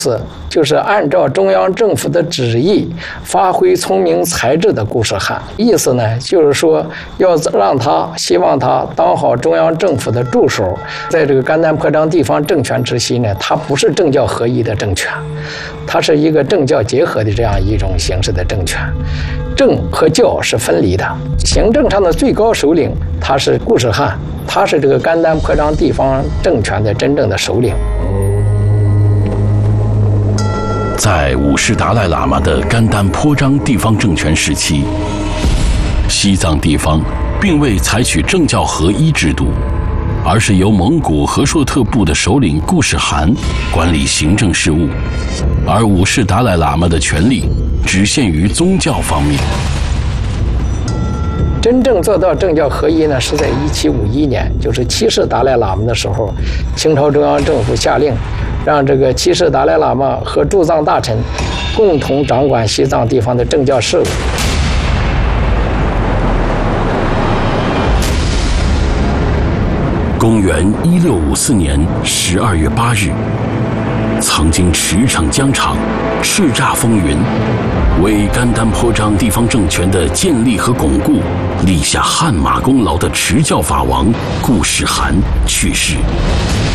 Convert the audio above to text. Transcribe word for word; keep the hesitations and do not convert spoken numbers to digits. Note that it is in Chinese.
就是按照中央政府的旨意发挥聪明才智的顾世汉。意思呢，就是说要让他希望他当好中央政府的助手，在这个甘丹破张地方政权之期呢，它不是政教合一的政权，它是一个政教结合的这样一种形式的政权，政和教是分离的。行政上的最高首领他是顾世汉，他是这个甘丹破张地方政权的真正的首领。 在五世达赖喇嘛的甘丹破张地方政权时期，西藏地方并未采取政教合一制度，而是由蒙古和硕特部的首领顾世汗管理行政事务，而五世达赖喇嘛的权力只限于宗教方面。 真正做到政教合一呢，是在一七五一年，就是七世达赖喇嘛的时候，清朝中央政府下令，让这个七世达赖喇嘛和驻藏大臣共同掌管西藏地方的政教事务。 公元一六五四年十二月八日，曾经驰骋疆场、叱咤风云，为甘丹破张地方政权的建立和巩固立下汗马功劳的持教法王顾世汗去世。